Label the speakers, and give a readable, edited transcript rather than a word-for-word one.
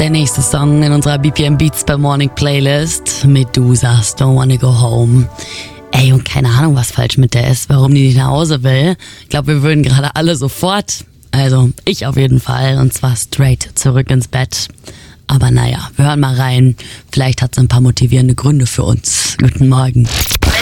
Speaker 1: Der nächste Song in unserer BPM Beats per Morning Playlist. Medusa, Don't Wanna Go Home. Ey, und keine Ahnung, was falsch mit der ist, warum die nicht nach Hause will. Ich glaube, wir würden gerade alle sofort, also ich auf jeden Fall, und zwar straight zurück ins Bett. Aber naja, wir hören mal rein. Vielleicht hat sie ein paar motivierende Gründe für uns. Guten Morgen.